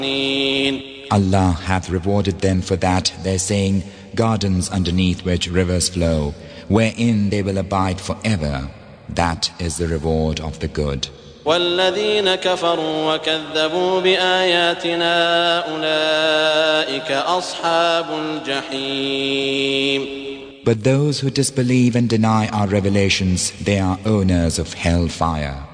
Allah hath rewarded them for that, their saying, gardens underneath which rivers flow, wherein they will abide forever. That is the reward of the good. وَالَّذِينَ كَفَرُوا وَكَذَّبُوا بِآيَاتِنَا أُولَئِكَ أَصْحَابُ الْجَحِيمِ. But those who disbelieve and deny our revelations, they are owners of hellfire.